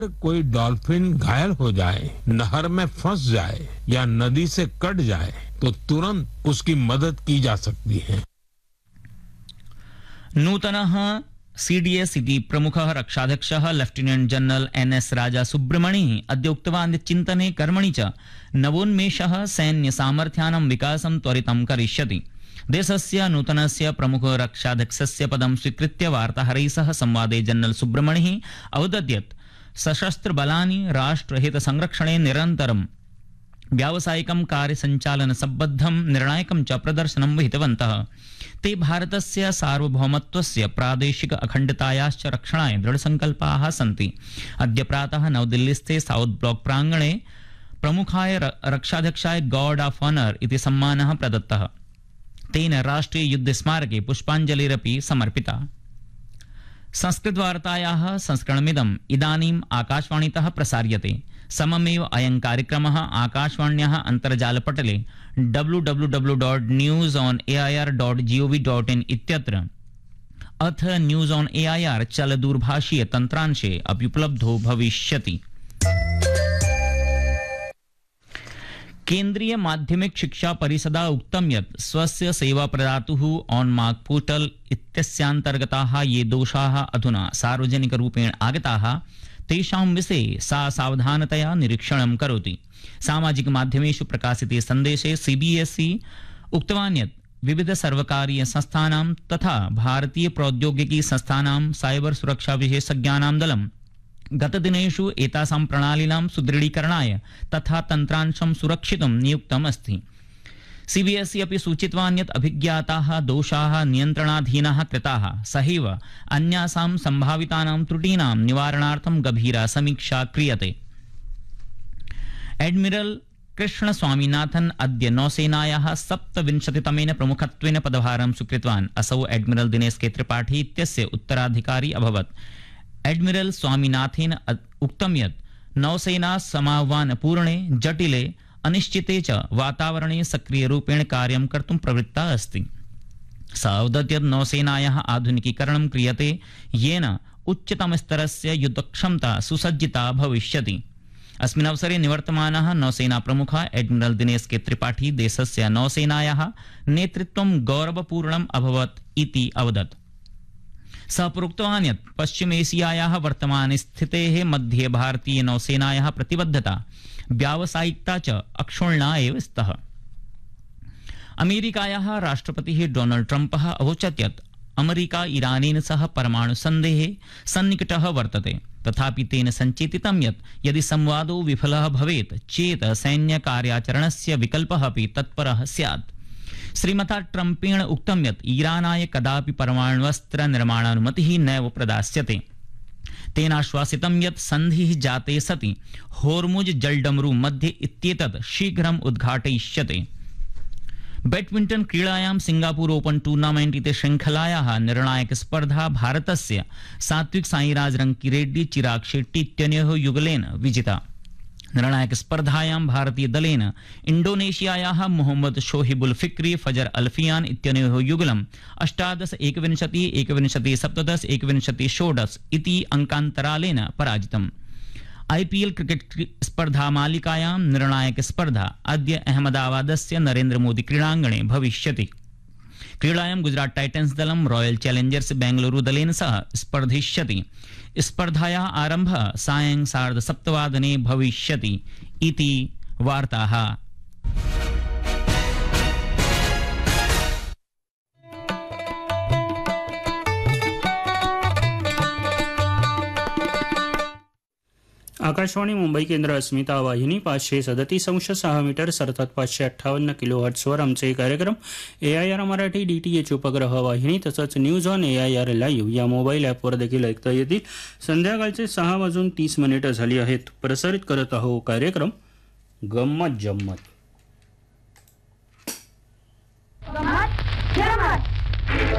कोई डॉल्फिन घायल हो जाए, नहर में फंस जाए या नदी से कट जाए तो तुरंत उसकी मदद की जा सकती है। नूतनः सीडीएस इति प्रमुखः रक्षाध्यक्षः लेफ्टिनेंट जनरल एनएस राजा सुब्रमणिः अद्य उक्तवान् यत् चिन्तने कर्मणि च नवोन्मेषः सैन्य सामर्थ्यानां विकासं त्वरितं करिष्यति। देशस्य नूतनस्य प्रमुख रक्षाध्यक्षस्य पदं स्वीकृत्य वार्ताहरैः सह संवादे जनरल सुब्रमणिः अवदत् यत् सशस्त्र बलानि राष्ट्रहित संरक्षणे निरन्तरं व्यावसायिकं कार्यसञ्चालन सम्बद्धं निर्णायकं च प्रदर्शनं विहितवन्तः। ते भारतस्य सार्वभौमत्वस्य प्रादेशिक अखण्डतायाश्च रक्षणाय दृढसङ्कल्पाः सन्ति। अद्य प्रातः नवदिल्लीस्थे south block प्राङ्गणे प्रमुखाय रक्षाध्यक्षाय guard of honour इति सम्मानः प्रदत्तः। तेन राष्ट्रिय युद्ध स्मारके पुष्पाञ्जलिरपि समर्पिता। संस्कृतवार्तायाः संस्करणमिदम् इदानीम् आकाशवाणीतः प्रसार्यते। सममेव अयं कार्यक्रमः आकाशवाण्याः अन्तर्जालपटले www.newsonair.gov.in इत्यत्र अथ न्यूज ऑन एआईआर चलदूरभाषीय तन्त्रांशे अपि उपलब्धो भविष्यति। केन्द्रीय माध्यमिक शिक्षा परिषदा उक्तं यत् स्वस्य सेवा प्रदातुः ऑनमार्क पोर्टल इत्यस्यान्तर्गताः ये दोषाः अधुना सार्वजनिकरूपेण आगताः तेषां विषये सा सावधानतया निरीक्षणं करोति। सामाजिक माध्यमेषु प्रकाशिते सन्देशे सीबीएसई उक्तवान् यत् विविध सर्वकारीय संस्थानां तथा भारतीय प्रौद्योगिकी संस्थानां साइबर सुरक्षा विशेषज्ञानां दलं गतदिनेषु एतासां प्रणालीनां सुदृढीकरणाय तथा तन्त्रांशं सुरक्षितुं नियुक्तम् अस्ति। सीबीएसई अपि सूचितवान् यत् अभिज्ञाताः दोषाः नियन्त्रणाधीनाः कृताः, सहैव अन्यासां सम्भावितानां त्रुटीनां निवारणार्थं गभीरा समीक्षा क्रियते। एडमिरल कृष्ण स्वामीनाथन अद्य नौसेनायाः 27तमेन प्रमुखत्वेन पदभारं स्वीकृतवान्। असौ एडमिरल दिनेश के त्रिपाठी इत्यस्य उत्तराधिकारी अभवत्। एडमिरल स्वामीनाथेन उक्तं यत् नौसेना समाह्वानपूर्णे जटिले अनिश्चिते च वातावरणे सक्रियरूपेण कार्यं कर्तुं प्रवृत्ता अस्ति। स अवदत् यत् नौसेनायाः आधुनिकीकरणं क्रियते येन उच्चतमस्तरस्य युद्धक्षमता सुसज्जिता भविष्यति। अस्मिन् अवसरे निवर्तमानः नौसेना प्रमुखः एडमिरल दिनेश के त्रिपाठी देशस्य नौसेनायाः नेतृत्वं गौरवपूर्णम् अभवत् इति अवदत्। सः प्रोक्तवान् यत् पश्चिमेशियायाः वर्तमानस्थितेः मध्ये भारतीय नौसेनायाः प्रतिबद्धता व्यावसायिकता च अक्षुण्णा एव स्तः। अमेरिकायाः राष्ट्रपतिः डोनाल्ड ट्रम्पः अवोचत् यत् अमेरिका ईरानेन सह परमाणुसन्धेः सन्निकटः वर्तते। तथापि तेन सञ्चेतितं यत् यदि संवादो विफलः भवेत् चेत् सैन्यकार्याचरणस्य विकल्पः अपि तत्परः स्यात्। श्रीमता ट्रम्पेण उक्तं यत् ईरानाय कदापि परमाण्वस्त्र निर्माणानुमतिः नैव प्रदास्यते। तेनाश्वासितं यत् सन्धिः जाते सति होर्मुज जलडमरू मध्ये इत्येतत् शीघ्रम् उद्घाटयिष्यते। बैडमिण्टन क्रीडायां सिंगापुर ओपन टूर्नामेंट इति श्रृंखलायाः निर्णायक स्पर्धा भारतस्य सात्विक साईराज रंकीरेड्डी चिराग शेट्टी इत्यनयोः युगलेन विजिता। निर्णायक स्पर्धायां भारतीय दलेन इंडोनेशियायाः मोहम्मद शोहिबुल फिक्री फजर अल्फियान इत्यनयोः युगलम् 18-21, 21-17, 21-16 इति अंकान्तरालेन पराजितम्। आईपीएल क्रिकेट स्पर्धा मालिकायां निर्णायक स्पर्धा अद्य अहमदाबादस्य नरेन्द्र मोदी क्रीडाङ्गणे भविष्यति। क्रीडायां गुजरात टाइटन्स दलं रॉयल चैलेंजर्स बेंगलुरु दलेन सह स्पर्धिष्यति। स्पर्धायाः आरम्भः सायं 7:30 भविष्यति इति वार्ताः। आकाशवाणी मुंबई केंद्र अस्मिता वाहिनी 537.6 मीटर अर्थात 558 किलोहर्ट्झवर आमचे कार्यक्रम AIR मराठी DTH उपग्रह वाहिनी तसंच न्यूज ऑन AIR लाईव्ह या मोबाईल ॲपवर देखील ऐकता येतील। संध्याकाळचे 6:30 झाली आहेत। प्रसारित करत आहोत कार्यक्रम गम्मत जम्मत।